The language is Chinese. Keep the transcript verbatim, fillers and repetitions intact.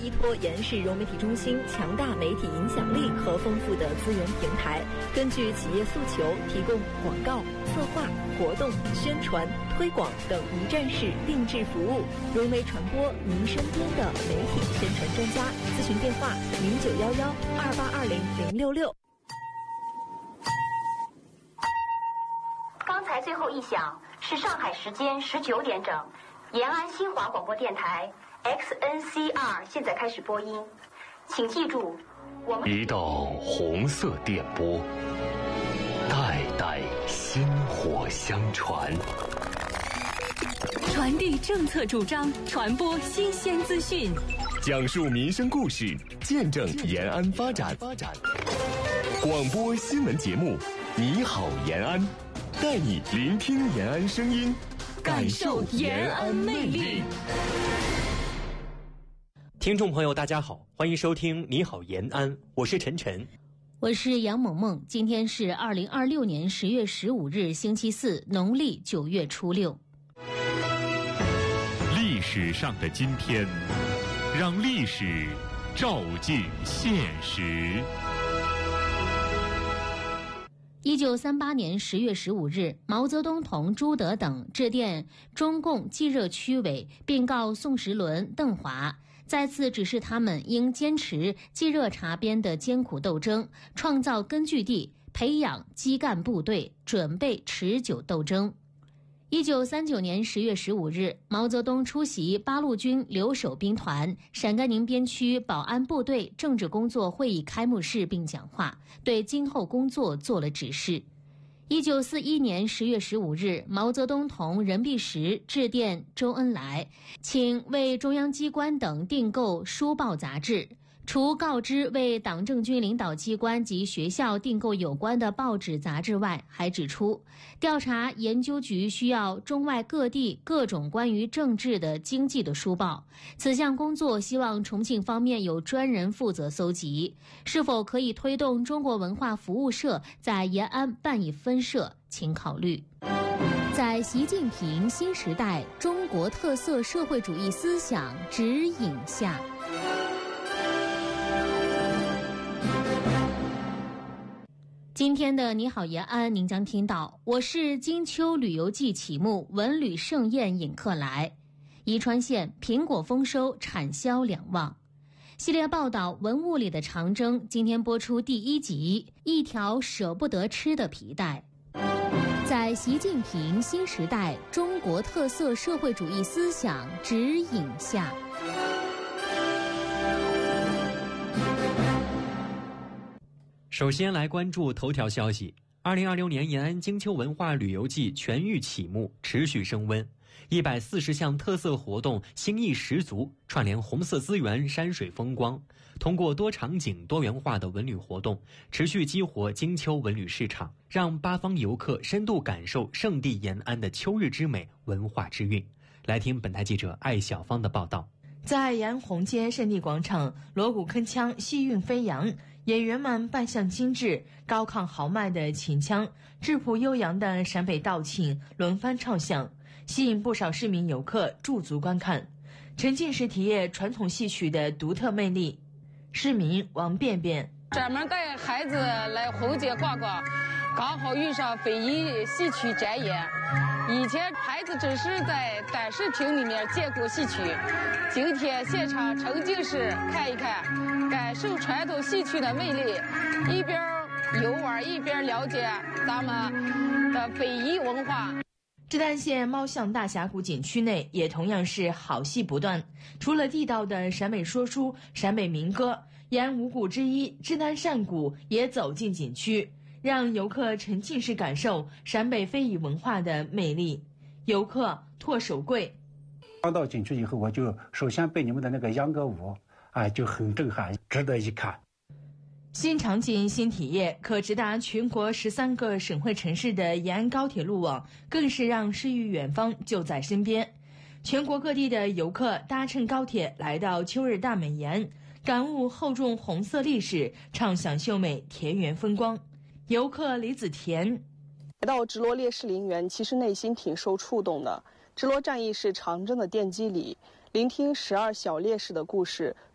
依托延安市融媒体中心强大媒体影响力和丰富的资源平台，根据企业诉求，提供广告、策划、活动、宣传、推广等一站式定制服务，融媒传播您身边的媒体宣传专家。咨询电话：零九幺幺二八二零零六六。 刚才最后一响是上海时间十九点整，延安新华广播电台 X N C R 现在开始播音，请记住，我们一道红色电波，代代薪火相传， 传递政策主张，传播新鲜资讯， 讲述民生故事，见证延安发展。广播新闻节目，你好延安，带你聆听延安声音，感受延安魅力。 听众朋友大家好，欢迎收听你好延安，我是晨晨， 我是杨萌萌。今天是二零二六年十月十五日星期四，农历九月初六。 历史上的今天，让历史照进现实。 一九三八年十月十五日，毛泽东同朱德等致电中共冀热区委，并告宋时轮、邓华，再次指示他们应坚持冀热察边的艰苦斗争，创造根据地，培养基干部队，准备持久斗争。一九三九年十月十五日，毛泽东出席八路军留守兵团陕甘宁边区保安部队政治工作会议开幕式并讲话，对今后工作做了指示。一九四一年十月十五日，毛泽东同任弼时致电周恩来，请为中央机关等订购书报杂志。除告知为党政军领导机关及学校订购有关的报纸杂志外，还指出，调查研究局需要中外各地各种关于政治的经济的书报，此项工作希望重庆方面有专人负责搜集，是否可以推动中国文化服务社在延安办一分社，请考虑。在习近平新时代中国特色社会主义思想指引下，今天的你好延安，您将听到我市金秋旅游季启幕，文旅盛宴引客来。宜川县苹果丰收，产销两旺。系列报道文物里的长征，今天播出第一集，一条舍不得吃的皮带。在习近平新时代中国特色社会主义思想指引下， 首先来关注头条消息。二零二六年延安金秋文化旅游季全域启幕，持续升温。一百四十项特色活动新意十足，串联红色资源、山水风光，通过多场景多元化的文旅活动，持续激活金秋文旅市场，让八方游客深度感受圣地延安的秋日之美、文化之韵。来听本台记者艾小芳的报道。 在延安红街圣地广场，锣鼓铿锵，戏韵飞扬，演员们扮相精致，高亢豪迈的秦腔，质朴悠扬的陕北道庆轮番唱响，吸引不少市民游客驻足观看，沉浸式体验传统戏曲的独特魅力。市民王便便专门带孩子来红街逛逛，刚好遇上非遗戏曲展演。以前孩子只是在电视屏里面见过戏曲，今天现场沉浸式看一看，感受传统戏曲的魅力，一边游玩一边了解咱们的非遗文化。 志丹县猫巷大峡谷景区内也同样是好戏不断，除了地道的陕北说书、陕北民歌，延安五谷之一志丹善谷也走进景区，让游客沉浸式感受陕北非遗文化的魅力。游客拓手柜， 刚到景区以后，我就首先被你们的那个秧歌舞啊就很震撼，值得一看。 新场景新体验，可直达全国十三个省会城市的延安高铁路网，更是让诗与远方就在身边。全国各地的游客搭乘高铁来到秋日大美延，感悟厚重红色历史，畅享秀美田园风光。游客李子田来到直罗烈士陵园，其实内心挺受触动的。直罗战役是长征的奠基里，聆听十二小烈士的故事，